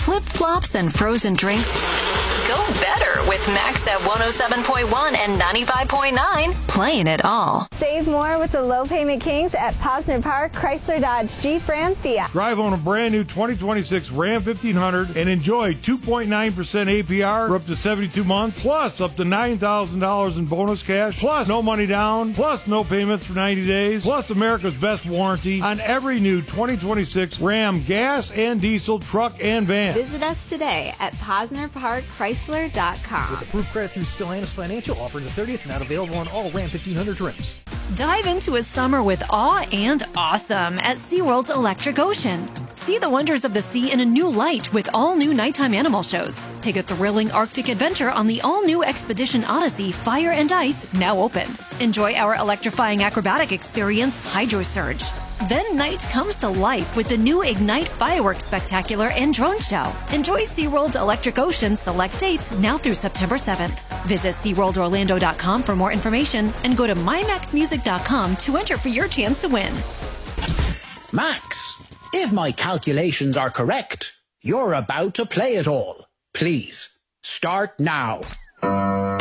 flip-flops and frozen drinks? Go better with Max at 107.1 and 95.9, playing it all. Save more with the low payment kings at Posner Park, Chrysler, Dodge, Jeep, Ram, Fiat. Drive on a brand new 2026 Ram 1500 and enjoy 2.9% APR for up to 72 months, plus up to $9,000 in bonus cash, plus no money down, plus no payments for 90 days, plus America's best warranty on every new 2026 Ram gas and diesel truck and van. Visit us today at Posner Park, Chrysler.com. With approved credit through Stellantis Financial, offer the 30th, not available on all Ram 1500 trims. Dive into a summer with awe and awesome at SeaWorld's Electric Ocean. See the wonders of the sea in a new light with all new nighttime animal shows. Take a thrilling Arctic adventure on the all-new Expedition Odyssey Fire and Ice, now open. Enjoy our electrifying acrobatic experience, Hydro Surge. Then night comes to life with the new Ignite Fireworks Spectacular and Drone Show. Enjoy SeaWorld's Electric Ocean select dates now through September 7th. Visit SeaWorldOrlando.com for more information and go to MyMaxMusic.com to enter for your chance to win. Max, if my calculations are correct, you're about to play it all. Please, start now.